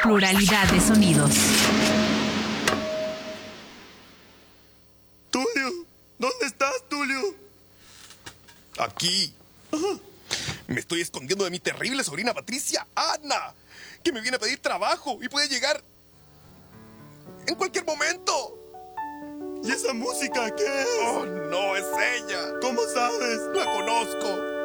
pluralidad de sonidos. Tulio, ¿dónde estás, Tulio? Aquí. Me estoy escondiendo de mi terrible sobrina Patricia, Ana, que me viene a pedir trabajo y puede llegar en cualquier momento. ¿Y esa música qué es? Oh, no, es ella. ¿Cómo sabes? La conozco.